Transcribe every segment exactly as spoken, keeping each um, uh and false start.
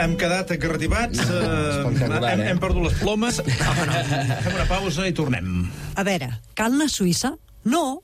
Hem quedat agarrativats, uh, hem, eh? hem perdut les plomes. Home, no. Fem una pausa i tornem. A veure, cal anar a Suïssa? No.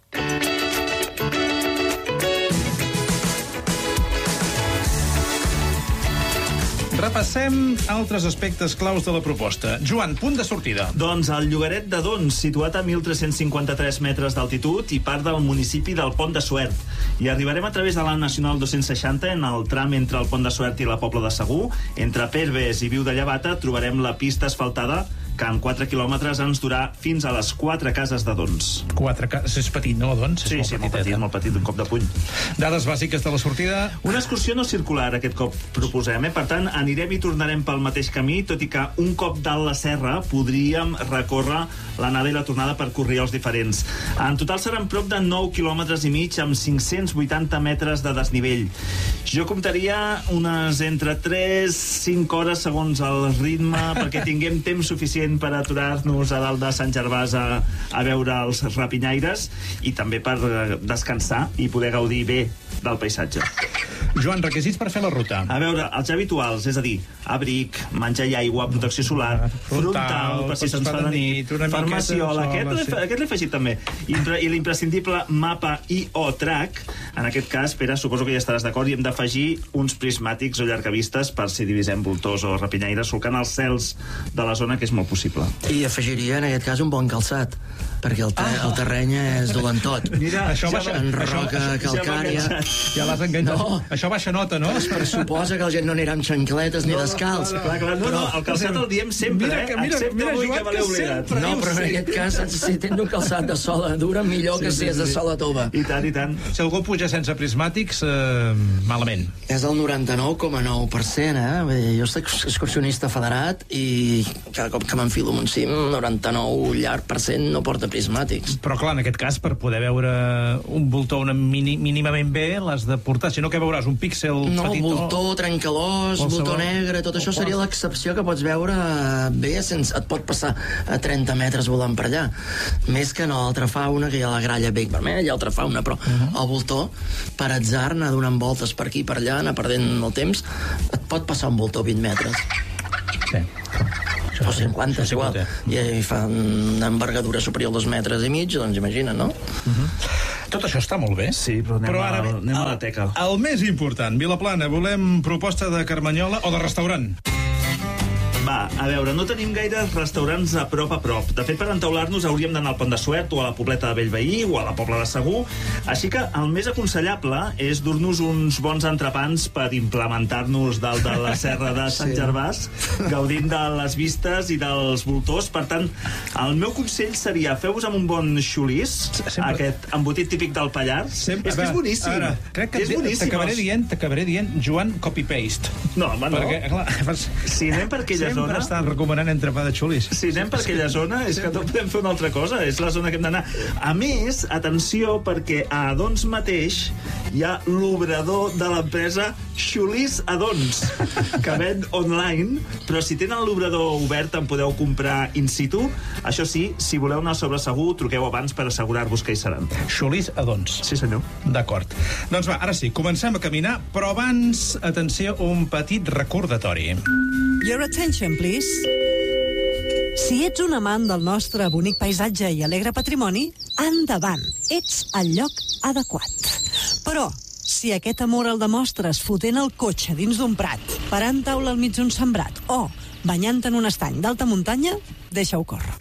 Repassem altres aspectes claus de la proposta. Joan, punt de sortida. Doncs el llogaret de Dons, situat a mil tres-cents cinquanta-tres metres d'altitud i part del municipi del Pont de Suert. I arribarem a través de la Nacional dos-cents seixanta en el tram entre el Pont de Suert i la Pobla de Segur. Entre Perves i Viu de Llevata trobarem la pista asfaltada que en quatre quilòmetres ens durà fins a les quatre cases de Dons. Quatre cases, és petit, no, Dons? Sí, sí, molt petit, molt petit, un cop de puny. Dades bàsiques de la sortida. Una excursió no circular aquest cop proposem, eh? Per tant, anirem i tornarem pel mateix camí, tot i que un cop dalt la serra podríem recórrer l'anada i la tornada per corrir els diferents. En total seran prop de nou quilòmetres i mig amb cinc-cents vuitanta metres de desnivell. Jo comptaria unes entre tres a cinc hores segons el ritme perquè tinguem temps suficient per aturar-nos a dalt de Sant Gervàs a, a veure els rapinyaires i també per descansar i poder gaudir bé del paisatge. Joan, requisits per fer la ruta. A veure, els habituals, és a dir, abric, menjar i aigua, protecció solar, frontal, per si se'ns fa de nit, farmaciola, aquest, aquest l'he afegit també, i l'imprescindible mapa i o track. En aquest cas, Pere, suposo que ja estaràs d'acord, i hem d'afegir uns prismàtics o llargavistes per si divisem voltors o rapinyaires solcant els cels de la zona, que és molt possible. I afegiria, en aquest cas, un bon calçat, perquè el, te el terreny és dolentot. Mira, això baixa, en roca calcària. Ja l'has enganxat. No. Això baixa nota, no? Es pressuposa que la gent no anirà amb xancletes ni descalç. No, clar, clar, no, no, el calçat el diem sempre, mira, eh? Mira, Excepte mira, avui que me l'he oblidat. No, però en aquest cas, si tens un calçat de sola dura, millor que si és de sola tova. I tant, i tant. Si algú puja sense prismàtics, eh, malament. És el noranta-nou coma nou per cent, eh? Vull dir, jo soc excursionista federat i cada cop que m'enfilo en un cim, noranta-nou llarg per cent no porta prismàtics. Però clar, en aquest cas, per poder veure un voltor una mini, mínimament bé, l'has de portar, si no què veuràs? Un píxel no, petit? No, voltor, trencalós, voltor negre, tot això seria l'excepció que pots veure bé, sense, et pot passar a trenta metres volant per allà. Més que no, altra fauna, que hi ha la gralla bec vermella i altra fauna, però uh -huh. el voltor, per atzar, anar donant voltes per aquí i per allà, anar perdent el temps, et pot passar un voltor vint metres. Sí. O cinquanta, és igual. I fa una envergadura superior a dos metres i mig, doncs imagina, no? Uh-huh. Tot això està molt bé. Sí, però anem, però ara, a, anem a la teca. El, el més important, Vilaplana, volem proposta de Carmanyola o de restaurant? Va, a veure, no tenim gaires restaurants a prop a prop. De fet, per entaular-nos hauríem d'anar al Pont de Suert o a la Pobleta de Bellveí o a la Pobla de Segur. Així que el més aconsellable és dur-nos uns bons entrepans per implementar-nos dalt de la serra de Sant sí. Gervàs, gaudint de les vistes i dels voltors. Per tant, el meu consell seria feu-vos amb un bon xulís, sempre. Aquest embotit típic del Pallars. Sempre. És que és boníssim. Ara, crec que t'acabaré dient, t'acabaré dient Joan copy-paste. No, home, no. Perquè, clar, si anem per aquella sempre zona... estan recomanant entrepà de xulis. Si anem per aquella zona, és que no podem fer una altra cosa, és la zona que hem d'anar. A més, atenció, perquè a Adons mateix hi ha l'obrador de l'empresa Xulís Adons, que ven online, però si tenen l'obrador obert en podeu comprar in situ. Això sí, si voleu anar sobre segur, truqueu abans per assegurar-vos que hi seran. Xulís Adons. Sí, senyor. D'acord. Doncs va, ara sí, comencem a caminar, però abans, atenció, un petit recordatori. Your attention, please. Si ets un amant del nostre bonic paisatge i alegre patrimoni, endavant, ets al lloc adequat. Però, si aquest amor el demostres fotent el cotxe dins d'un prat, parant taula al mig d'un sembrat o banyant en un estany d'alta muntanya, deixa-ho córrer.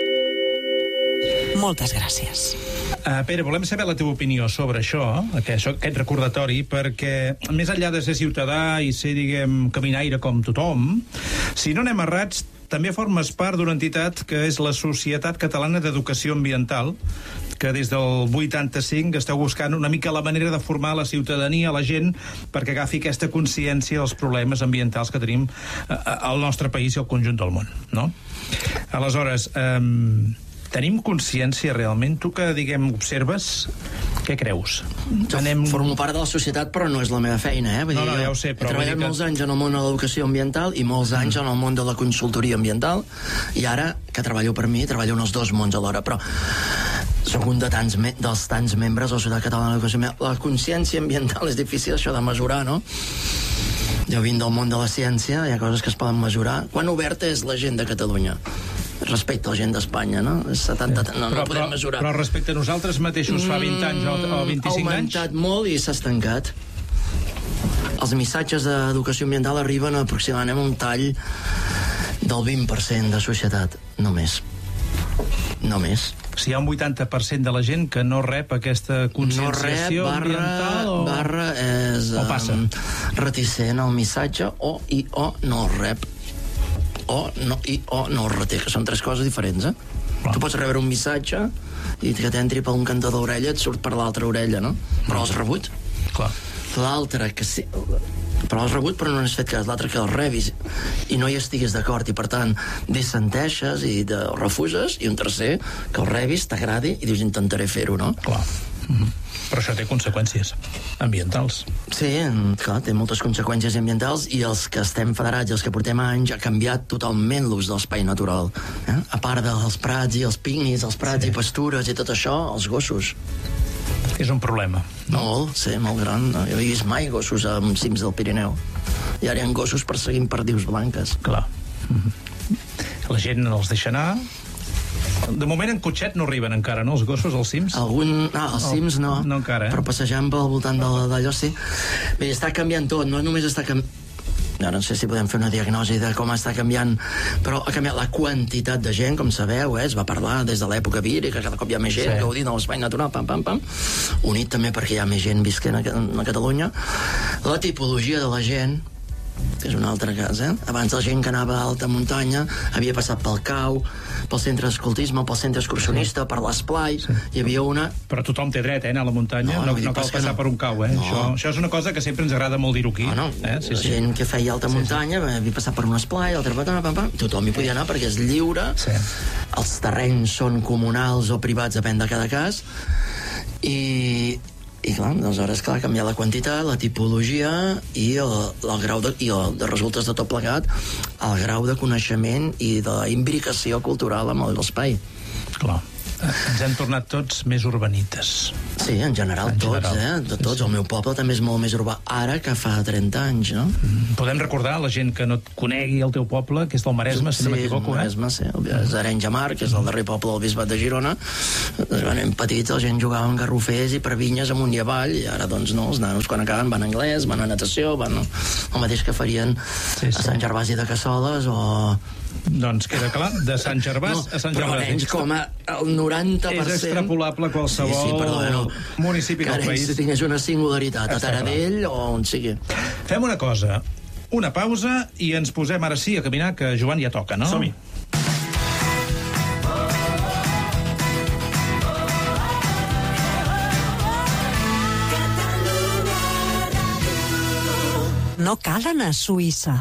Moltes gràcies. Uh, Pere, volem saber la teva opinió sobre això, aquest, aquest recordatori, perquè més enllà de ser ciutadà i ser, diguem, caminaire com tothom, si no anem errats, també formes part d'una entitat que és la Societat Catalana d'Educació Ambiental, que des del vuitanta-cinc esteu buscant una mica la manera de formar la ciutadania, la gent, perquè agafi aquesta consciència dels problemes ambientals que tenim al nostre país i al conjunt del món, no? Aleshores, eh, tenim consciència realment? Tu que, diguem, observes, què creus? Anem... Formo part de la societat, però no és la meva feina, eh? Vull no, no, dir, ja ho sé, però... He treballat que... molts anys en el món de l'educació ambiental i molts anys mm. en el món de la consultoria ambiental, i ara, que treballo per mi, treballo en els dos mons alhora, però soc un de tants me dels tants membres de la Societat Catalana d'Educació Ambiental. La consciència ambiental és difícil, això de mesurar, no? Jo vinc del món de la ciència, hi ha coses que es poden mesurar. Quan oberta és la gent de Catalunya? Respecte a la gent d'Espanya, no? setanta, no, no però, podem però, mesurar. Però respecte a nosaltres mateixos fa vint anys o, o vint-i-cinc anys? Ha augmentat molt i s'ha estancat. Els missatges d'educació ambiental arriben aproximadament a un tall del vint per cent de societat, no més. No més. Si hi ha un vuitanta per cent de la gent que no rep aquesta conscienciació no rep, barra, ambiental o... barra és o passa. Um, reticent al missatge o i o no el rep o no i o no el reté, que són tres coses diferents, eh? Clar. Tu pots rebre un missatge i que t'entri per un cantó d'orella et surt per l'altra orella, no? Però l'has rebut. Clar. L'altre que sí, però l'has rebut però no n'has fet cas, l'altre que el rebis i no hi estiguis d'acord i per tant dissenteixes i de, refuses, i un tercer que el rebis, t'agradi i dius intentaré fer-ho, no? Clar. Mm-hmm. Però això té conseqüències ambientals. Sí, clar, té moltes conseqüències ambientals i els que estem federats i els que portem anys ha canviat totalment l'ús de l'espai natural, eh? A part dels prats i els picnics, els prats sí. i pastures i tot això, els gossos. És un problema. No? Molt, sí, molt gran. No he vist mai gossos amb cims del Pirineu. I ara hi ha gossos perseguint perdius blanques. Clar. Mm-hmm. La gent els deixa anar. De moment en cotxet no arriben encara, no? Els gossos, als cims? Algun... Ah, els cims no. No encara, eh? Però passejant pel voltant d'allò sí. Bé, està canviant tot, no només està canviant... Ara no sé si podem fer una diagnosi de com està canviant, però ha canviat la quantitat de gent, com sabeu, eh? Es va parlar des de l'època vírica, cada cop hi ha més gent, sí. gaudint de l'espai natural, pam, pam, pam, unit també perquè hi ha més gent visquent a, a Catalunya. La tipologia de la gent, que és un altre cas, eh? Abans la gent que anava a alta muntanya havia passat pel cau, pel centre d'escoltisme, pel centre excursionista, sí. per l'esplai, sí. hi havia una... Però tothom té dret, eh, a anar a la muntanya, no, no, no cal passar no. per un cau, eh? No. Això, això és una cosa que sempre ens agrada molt dir-ho aquí. No, no. Eh? Sí, la sí. gent que feia alta muntanya sí, sí. havia passat per un esplai, altre pam, pam, pam, tothom hi podia anar perquè és lliure, sí. els terrenys són comunals o privats, depèn de cada cas, i... I clar, aleshores, clar, canviar la quantitat, la tipologia i el, el grau de, i el, de resultes de tot plegat, el grau de coneixement i de imbricació cultural amb l'espai. Clar. Ens hem tornat tots més urbanites. Sí, en general, en tots, general. eh? De tots. El meu poble també és molt més urbà ara que fa trenta anys, no? Mm. Podem recordar a la gent que no et conegui el teu poble, que és del Maresme, si sí, no m'equivoco, eh? Sí, Maresme, sí. És Arenys de Mar, que és el darrer poble del Bisbat de Girona. Quan érem petits, la gent jugava amb garrofers i per vinyes amunt i avall, i ara, doncs, no, els nanos quan acaben van a anglès, van a natació, van a... el mateix que farien sí, sí. a Sant Gervasi de Cassoles o... Doncs queda clar, de Sant Gervas no, a Sant Gervasi. Però Arenys com a el noranta per cent... És extrapolable a qualsevol sí, sí, perdó, no. municipi del país. Que tingués una singularitat, a Taradell o on sigui. Fem una cosa, una pausa i ens posem ara sí a caminar, que Joan ja toca, no? Som-hi. No cal anar a Suïssa.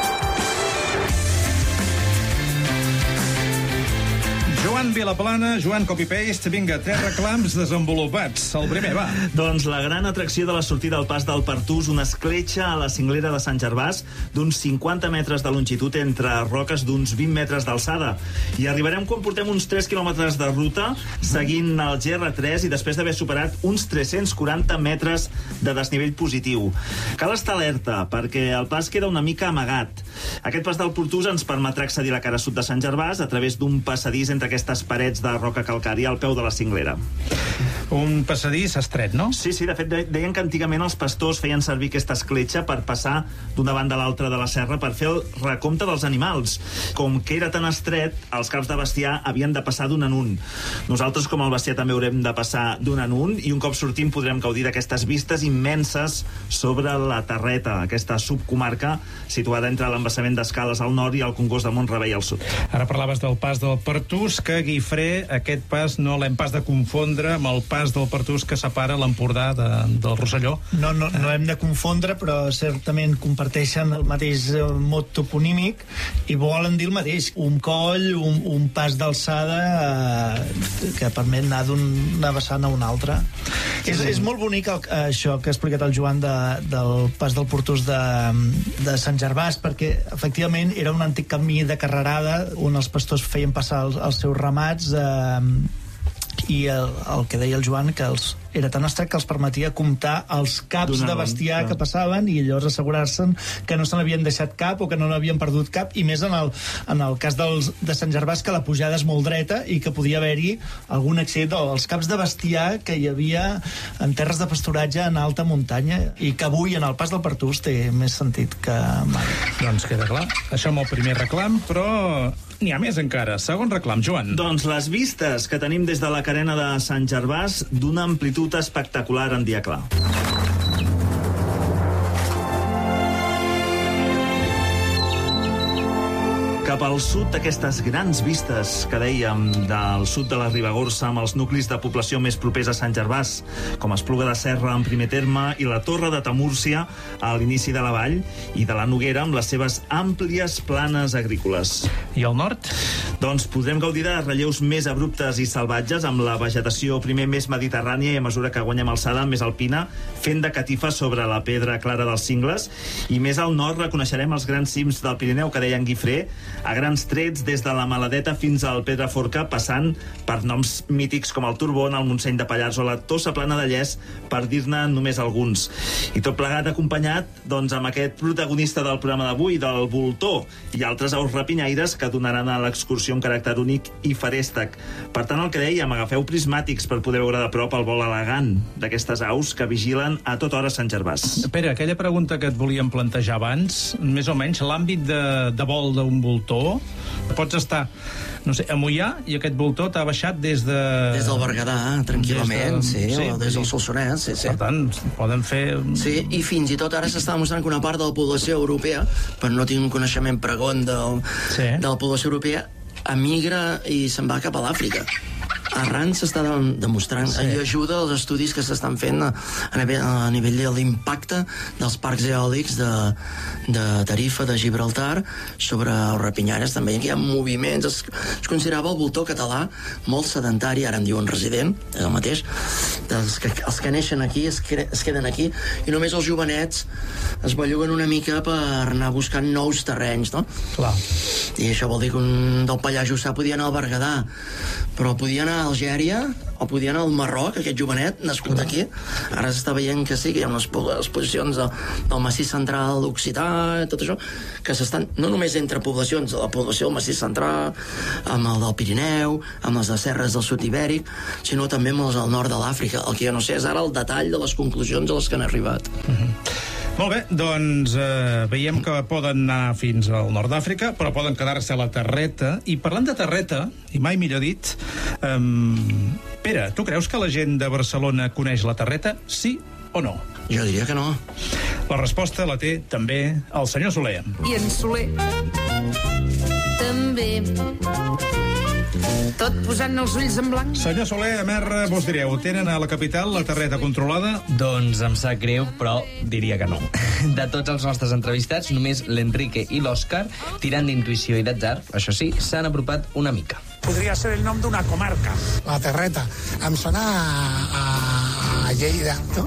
Joan Vilaplana, Joan Copy-Paste, vinga, tres reclams desenvolupats. El primer, va. Doncs la gran atracció de la sortida al pas del Pertús, una escletxa a la cinglera de Sant Gervàs d'uns cinquanta metres de longitud entre roques d'uns vint metres d'alçada. I arribarem quan portem uns tres quilòmetres de ruta seguint el G R tres i després d'haver superat uns tres-cents quaranta metres de desnivell positiu. Cal estar alerta perquè el pas queda una mica amagat. Aquest pas del Pertús ens permetrà accedir a la cara sud de Sant Gervàs a través d'un passadís entre aquestes parets de roca calcària al peu de la cinglera. Un passadís estret, no? Sí, sí, de fet deien que antigament els pastors feien servir aquesta escletxa per passar d'una banda a l'altra de la serra per fer el recompte dels animals. Com que era tan estret, els caps de bestiar havien de passar d'un en un. Nosaltres, com el bestiar, també haurem de passar d'un en un i un cop sortim podrem gaudir d'aquestes vistes immenses sobre la Terreta, aquesta subcomarca situada entre l'embassament d'Escales al nord i el Congost de Mont-rebei al sud. Ara parlaves del pas del Pertús, que Guifré, aquest pas no l'hem pas de confondre amb el pas del Pertús que separa l'Empordà de, del Rosselló. No, no, no hem de confondre, però certament comparteixen el mateix mot toponímic i volen dir el mateix. Un coll, un, un pas d'alçada eh, que permet anar d'una vessant a una altra. Sí. És, és molt bonic el, això que ha explicat el Joan de, del pas del Pertús de, de Sant Gervàs, perquè efectivament era un antic camí de carrerada on els pastors feien passar els, els seus ramats eh, i el, el que deia el Joan, que els, era tan estret que els permetia comptar els caps de bestiar que passaven i llavors assegurar-se que no se n'havien deixat cap o que no n'havien perdut cap, i més en el, en el cas dels, de Sant Gervàs, que la pujada és molt dreta i que podia haver-hi algun accident, o els caps de bestiar que hi havia en terres de pasturatge en alta muntanya, i que avui en el pas del Pertús té més sentit que mai. Doncs queda clar. Això amb el primer reclam, però n'hi ha més encara. Segon reclam, Joan. Doncs les vistes que tenim des de la carena de Sant Gervàs d'una amplitud espectacular en dia clar. Cap al sud d'aquestes grans vistes que dèiem del sud de la Ribagorça, amb els nuclis de població més propers a Sant Gervàs, com Espluga de Serra en primer terme i la Torre de Tamúrcia a l'inici de la vall, i de la Noguera amb les seves àmplies planes agrícoles. I al nord? Doncs podrem gaudir de relleus més abruptes i salvatges, amb la vegetació primer més mediterrània i a mesura que guanyem alçada més alpina, fent de catifa sobre la pedra clara dels Cingles, i més al nord reconeixerem els grans cims del Pirineu que deia en Guifré, a grans trets des de la Maladeta fins al Pedraforca, passant per noms mítics com el Turbón, el Montseny de Pallars o la Tossa Plana de Lles, per dir-ne només alguns. I tot plegat acompanyat doncs, amb aquest protagonista del programa d'avui, del Voltor, i altres aus rapinyaires que donaran a l'excursió un caràcter únic i feréstec. Per tant, el que dèiem, agafeu prismàtics per poder veure de prop el vol elegant d'aquestes aus que vigilen a tota hora Sant Gervàs. Pere, aquella pregunta que et volíem plantejar abans, més o menys l'àmbit de, de vol d'un voltor, pots estar, no sé, a Moià, i aquest voltor t'ha baixat des de... Des del Berguedà, tranquil·lament, des de... sí, sí, o des del Solsonès, sí, sí. Per tant, poden fer... Sí, i fins i tot ara s'està demostrant que una part de la població europea, però no tinc un coneixement pregon del, sí. de la població europea, emigra i se'n va cap a l'Àfrica. Arran s'està demostrant, sí. i ajuda als estudis que s'estan fent a, a, nivell, a nivell de l'impacte dels parcs eòlics de, de Tarifa, de Gibraltar, sobre els rapinyaires també. Aquí hi ha moviments, es, es considerava el voltor català molt sedentari, ara en diuen resident, és el mateix, els que, els que neixen aquí es, es queden aquí, i només els jovenets es belluguen una mica per anar buscant nous terrenys, no? Clar. I això vol dir que un del Pallars Jussà podia anar al Berguedà, però podia anar a Algèria o podia anar al Marroc, aquest jovenet nascut aquí. Ara s'està veient que sí, que hi ha unes exposicions del, del massís central occità, tot això, que s'estan, no només entre poblacions, la població del massís central, amb el del Pirineu, amb les de serres del sud ibèric, sinó també amb els del nord de l'Àfrica. El que jo no sé és ara el detall de les conclusions a les que han arribat. Mm-hmm. Molt bé, doncs eh, veiem que poden anar fins al nord d'Àfrica, però poden quedar-se a la terreta. I parlant de terreta, i mai millor dit, eh, Pere, tu creus que la gent de Barcelona coneix la terreta? Sí o no? Jo diria que no. La resposta la té també el senyor Soler. I en Soler també. Tot posant els ulls en blanc. Senyor Soler, a Merra, vos direu, tenen a la capital la terreta controlada? Doncs em sap greu, però diria que no. De tots els nostres entrevistats, només l'Enrique i l'Òscar, tirant d'intuïció i d'atzar, això sí, s'han apropat una mica. Podria ser el nom d'una comarca. La terreta. Em sona a, a, a Lleida, no?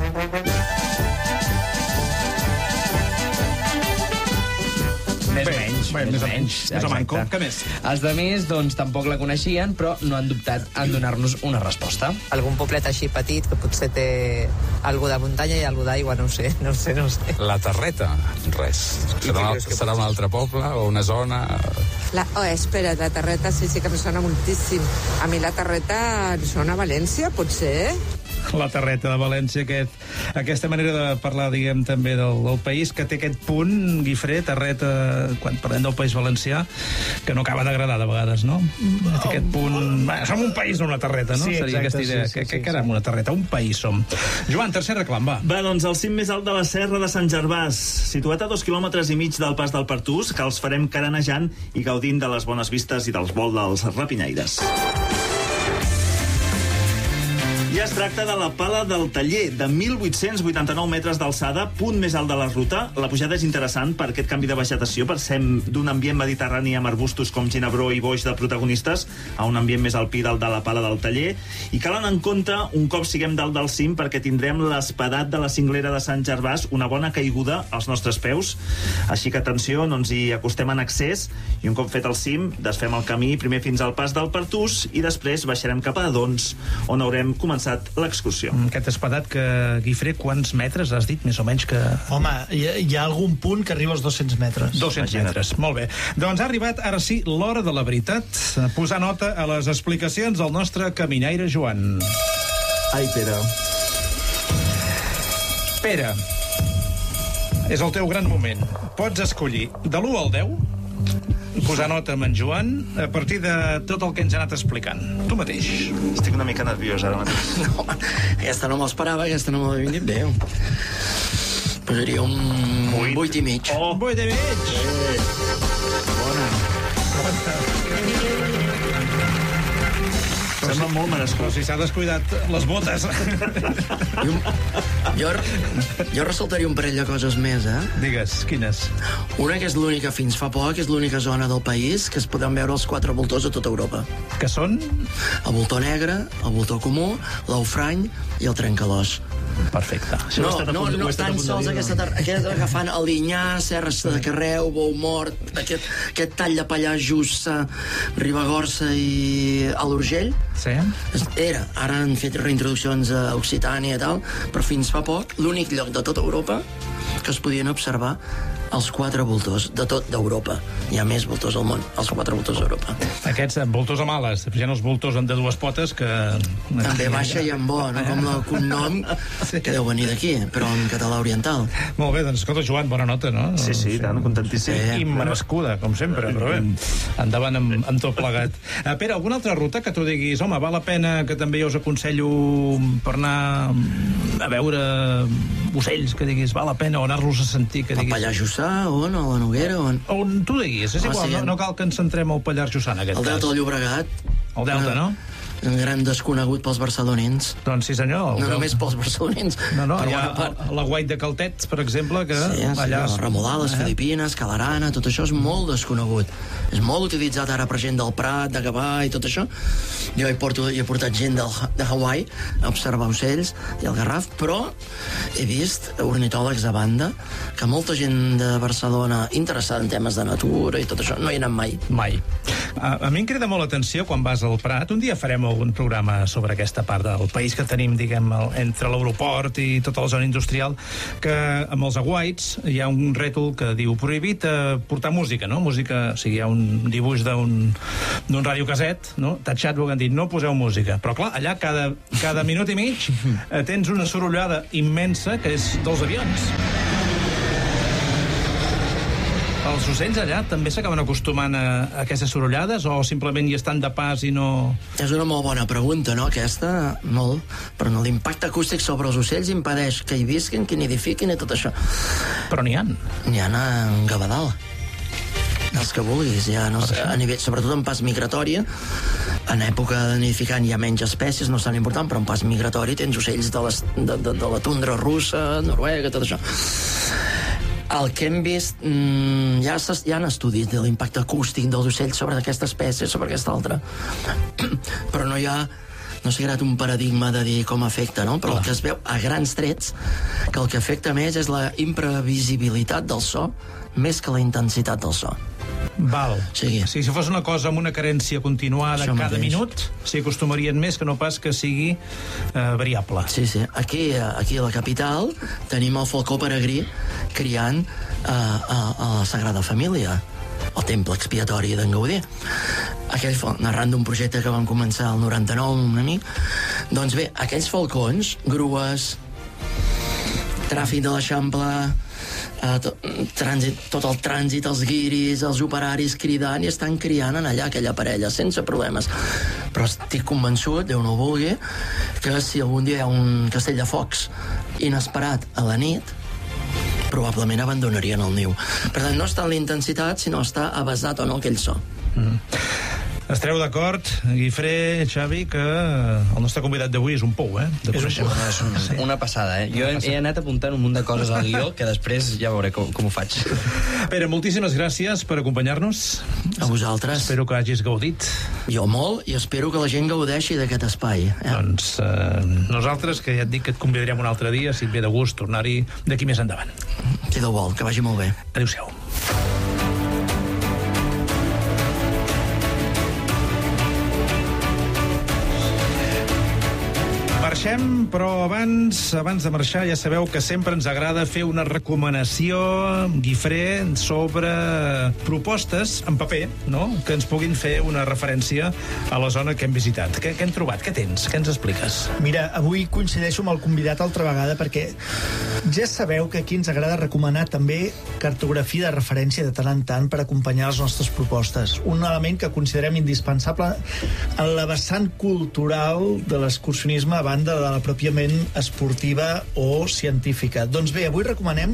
Més o menys. Bé, més o menys. Més o manco. Què més? Els de més, doncs, tampoc la coneixien, però no han dubtat en donar-nos una resposta. Algun poblet així petit que potser té algú de muntanya i algú d'aigua, no ho sé, no ho sé, no ho sé. La terreta? Res. Serà, serà un altre poble o una zona... La, oh, espera, la terreta sí, sí que em sona moltíssim. A mi la terreta em sona a València, potser? La terreta de València, aquest, aquesta manera de parlar, diguem, també del, del país, que té aquest punt, Guifré, terreta, quan parlem del País Valencià, que no acaba d'agradar de vegades, no? Té aquest punt... Bé, som un país, no una terreta, no? Sí, Seria exacte, aquesta idea. sí, sí, que, sí, que, sí. que érem una terreta, un país som. Joan, tercer reclam, va. Va, doncs el cim més alt de la serra de Sant Gervàs, situat a dos quilòmetres i mig del pas del Pertús, que els farem caranejant i gaudint de les bones vistes i dels vols dels rapinyaires. I es tracta de la Pala del Taller, de mil vuit-cents vuitanta-nou metres d'alçada, punt més alt de la ruta. La pujada és interessant per aquest canvi de vegetació. Passem d'un ambient mediterrani amb arbustos com ginebró i boix de protagonistes a un ambient més alpí del de la Pala del Taller. I cal anar en compte, un cop siguem dalt del cim, perquè tindrem l'espadat de la cinglera de Sant Gervàs, una bona caiguda als nostres peus. Així que atenció, no ens hi acostem en excés, i un cop fet el cim, desfem el camí primer fins al pas del Pertús i després baixarem cap a Adons, on haurem començat començat l'excursió. Aquest espadat que, Guifré, quants metres has dit, més o menys que... Home, hi ha, hi ha algun punt que arriba als dos-cents metres. dos-cents metres, molt bé. Doncs ha arribat, ara sí, l'hora de la veritat. Posar nota a les explicacions del nostre caminaire Joan. Ai, Pere. Pere, és el teu gran moment. Pots escollir de l'u al deu, posar nota amb en Joan a partir de tot el que ens ha anat explicant. Tu mateix. Estic una mica nerviós ara mateix. No, aquesta no m'esperava, aquesta no m'havia vingut bé. Posaria un vuit i mig. Oh, vuit i mig! Bona. Sembla molt merescut. Però si s'ha descuidat les botes. Jo, jo, jo ressaltaria un parell de coses més, eh? Digues, quines? Una que és l'única, fins fa poc, és l'única zona del país que es poden veure els quatre voltors a tota Europa. Que són? El voltor negre, el voltor comú, l'eufrany i el trencalòs. Perfecte. No, no, no tan sols aquesta, aquest agafant el Linyà, Serres de Carreu, Boumort, aquest, aquest tall de Pallars Jussa, Ribagorça i a l'Urgell. Sí. Era, ara han fet reintroduccions a Occitània i tal, però fins fa poc l'únic lloc de tota Europa que es podien observar els quatre voltors de tot d'Europa. Hi ha més voltors al món, els quatre voltors d'Europa. Aquests voltors amb ales, hi ha els voltors de dues potes que... També baixa i en bo, no com el cognom que deu venir d'aquí, però en català oriental. Molt bé, doncs escolta, Joan, bona nota, no? Sí, sí, tant, contentíssim. Sí, immerescuda, com sempre, però bé, endavant amb, amb tot plegat. Uh, Pere, alguna altra ruta que tu diguis, home, val la pena, que també jo us aconsello per anar a veure ocells, que diguis, val la pena, o anar-los a sentir, que diguis... A Pallars Jussà, on? A la Noguera, on? On tu diguis, és igual, no, no cal que ens centrem al Pallars Jussà, en aquest cas. El Delta del Llobregat. El Delta, no? Un gran desconegut pels barcelonins. Doncs sí, senyor. No només pels barcelonins. No, no, hi ha la Guait de Caltet, per exemple, que sí, sí, allà... Sí, Remolà, les eh? Filipines, Calarana, tot això és molt desconegut. És molt utilitzat ara per gent del Prat, de Gavà i tot això. Jo hi, porto, hi he portat gent del, de Hawaii a observar ocells i el Garraf, però he vist ornitòlegs a banda que molta gent de Barcelona interessada en temes de natura i tot això no hi ha anat mai. Mai. A, a mi em crida molt l'atenció quan vas al Prat. Un dia farem algun programa sobre aquesta part del país que tenim, diguem, el, entre l'aeroport i tota la zona industrial, que amb els aguaits hi ha un rètol que diu prohibit eh, portar música, no? Música, o sigui, hi ha un dibuix d'un d'un radiocaset, no? Tatxat, ho han dit, no poseu música. Però clar, allà cada, cada minut i mig eh, tens una sorollada immensa que és dels avions. Els ocells allà també s'acaben acostumant a, a aquestes sorollades o simplement hi estan de pas i no... És una molt bona pregunta, no? Aquesta, molt. Però no, l'impacte acústic sobre els ocells impedeix que hi visquin, que nidifiquin i tot això. Però n'hi ha. N'hi ha a Gavadal. Els que vulguis, ja, no sé, a nivell, sobretot en pas migratori, en època de nidificant hi ha menys espècies, no és tan important, però en pas migratori tens ocells de, les, de, de, de la tundra russa, Noruega, tot això. El que hem vist, mmm, ja, ja han estudis de l'impacte acústic dels ocells sobre aquesta espècie, sobre aquesta altra. Però no hi ha, no s'ha creat un paradigma de dir com afecta, no? Però el que es veu a grans trets, que el que afecta més és la imprevisibilitat del so, més que la intensitat del so. Val. Sí. Si, si fos una cosa amb una carència continuada Això cada mateix. minut, s'hi acostumarien més que no pas que sigui eh, variable. Sí, sí. Aquí, aquí a la capital tenim el falcó peregrí criant eh, a, a la Sagrada Família, el temple expiatori d'en Gaudí. Aquell, narrant d'un projecte que vam començar al noranta-nou amb un amic, doncs bé, aquells falcons, grues, tràfic de l'Eixample, Uh, tot, trànsit, tot el trànsit, els guiris, els operaris cridant i estan criant en allà aquella parella sense problemes, però estic convençut, Déu no ho vulgui, que si algun dia hi ha un castell de focs inesperat a la nit, probablement abandonarien el niu. Per tant, no està en la intensitat, sinó està avasat o no aquell so. Mm. Estareu d'acord, Guifré, Xavi, que el nostre convidat d'avui és un pou, eh? De és un pou, és un, sí. Una passada, eh? Jo he, he anat apuntant un munt de coses al guió que després ja veuré com, com ho faig. Pere, moltíssimes gràcies per acompanyar-nos. A vosaltres. Espero que hagis gaudit. Jo molt, i espero que la gent gaudeixi d'aquest espai. Eh? Doncs eh, nosaltres, que ja et dic que et convidarem un altre dia, si et ve de gust tornar-hi d'aquí més endavant. Si Déu vol, que vagi molt bé. Adéu-siau. Marxem, però abans abans de marxar ja sabeu que sempre ens agrada fer una recomanació diferent sobre propostes en paper, no?, que ens puguin fer una referència a la zona que hem visitat. Què, què hem trobat? Què tens? Què ens expliques? Mira, avui coincideixo amb el convidat altra vegada perquè ja sabeu que aquí ens agrada recomanar també cartografia de referència de tant en tant per acompanyar les nostres propostes. Un element que considerem indispensable en la vessant cultural de l'excursionisme a banda de la pròpiament esportiva o científica. Doncs bé, avui recomanem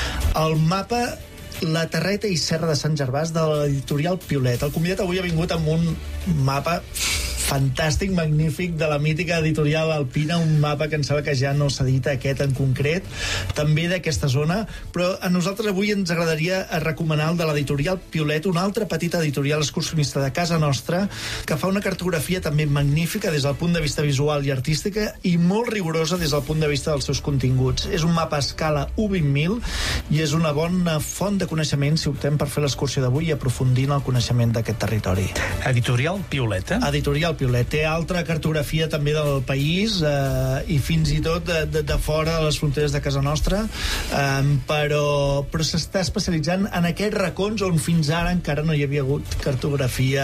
el mapa La Terreta i Serra de Sant Gervàs de l'editorial Piolet. El convidat avui ha vingut amb un mapa fantàstic, magnífic, de la mítica editorial Alpina, un mapa que em sembla que ja no s'edita, aquest en concret, també d'aquesta zona, però a nosaltres avui ens agradaria recomanar el de l'editorial Piolet, una altra petita editorial excursionista de casa nostra, que fa una cartografia també magnífica des del punt de vista visual i artística i molt rigorosa des del punt de vista dels seus continguts. És un mapa a escala u vint mil i és una bona font de coneixement si optem per fer l'excursió d'avui i aprofundir en el coneixement d'aquest territori. Editorial Piolet, eh? Editorial Piolet. Té altra cartografia també del país eh, i fins i tot de, de, de fora de les fronteres de casa nostra, eh, però, però s'està especialitzant en aquests racons on fins ara encara no hi havia hagut cartografia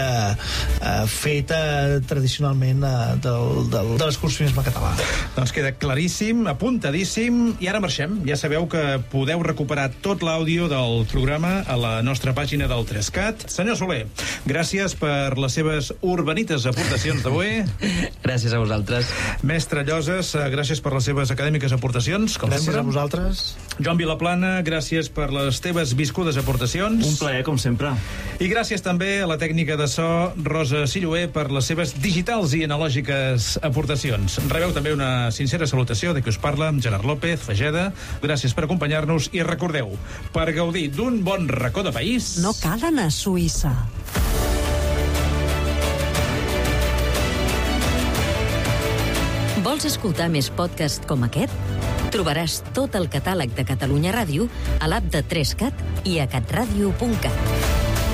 eh, feta tradicionalment eh, del, del, de l'excursionisme català. Doncs queda claríssim, apuntadíssim, i ara marxem. Ja sabeu que podeu recuperar tot l'àudio del programa a la nostra pàgina del Trescat. Senyor Soler, gràcies per les seves urbanites aportacions d'avui. Gràcies a vosaltres. Mestre Lloses, gràcies per les seves acadèmiques aportacions, com gràcies sempre. A vosaltres. Joan Vilaplana, gràcies per les teves viscudes aportacions. Un plaer, com sempre. I gràcies també a la tècnica de so, Rosa Silloé, per les seves digitals i analògiques aportacions. Rebeu també una sincera salutació de qui us parla, Gerard López, Fageda. Gràcies per acompanyar-nos i recordeu, per gaudir d'un bon racó de país... No cal anar a Suïssa. Vols escoltar més podcast com aquest? Trobaràs tot el catàleg de Catalunya Ràdio a l'app de Trescat i a catradio punt cat.